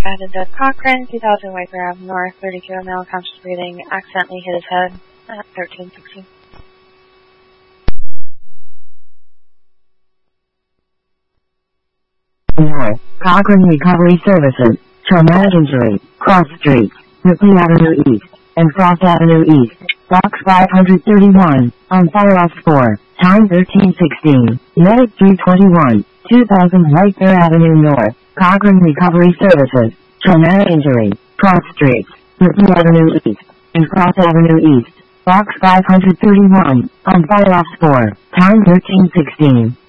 Added to Cochran, 2000 Waker Ave North, 32 ml, conscious breathing, accidentally hit his head at 1316. North, Cochran Recovery Services, traumatic injury, Cross Street, Ripley Avenue East, and Cross Avenue East, Box 531, on fire off 4, time 1316, Medic 321, 2000 White Bear Avenue North, Cochran Recovery Services, traumatic injury, Cross Street, Ripley Avenue East, and Cross Avenue East, Box 531, on fire off 4, time 1316.